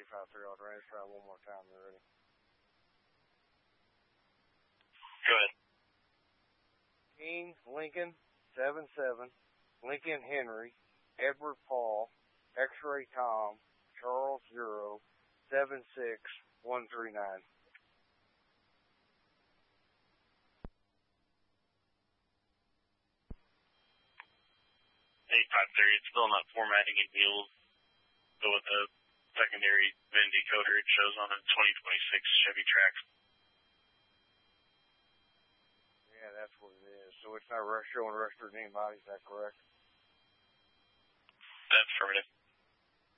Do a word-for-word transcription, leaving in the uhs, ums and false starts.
eight five three, I'll try try one more time. You ready? Go ahead. King, Lincoln, seven seven, Lincoln Henry, Edward Paul, X-Ray Tom, Charles Zero, seven six one three nine. eight five three, it's still not formatting in Mules. So with the secondary V I N decoder, it shows on a twenty twenty-six Chevy Trax. Yeah, that's what it is. So it's not showing registered to anybody, is that correct? That's affirmative.